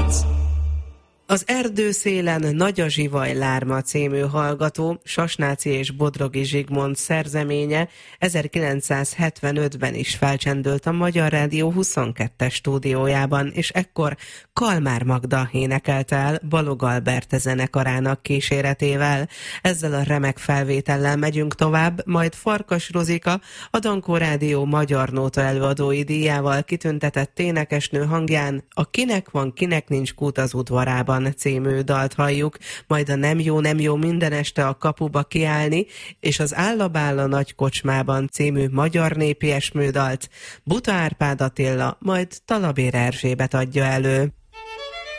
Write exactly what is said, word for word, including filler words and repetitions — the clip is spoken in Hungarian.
Az Erdőszélen Nagy a zsivaj lárma című hallgató Sasnáci és Bodrogi Zsigmond szerzeménye ezerkilencszázhetvenötben is felcsendült a Magyar Rádió huszonkettes stúdiójában, és ekkor Kalmár Magda énekelte el Balog Albert zenekarának kíséretével. Ezzel a remek felvétellel megyünk tovább, majd Farkas Rozika, a Dankó Rádió Magyar Nóta előadói díjával kitüntetett énekesnő hangján a Kinek van, kinek nincs kút az udvarában című dalt halljuk, majd a Nem jó, nem jó minden este a kapuba kiállni, és az Áll-a-báll a nagy kocsmában című magyar népi esmődalt Buta Árpád Attila, majd Talabér Erzsébet adja elő.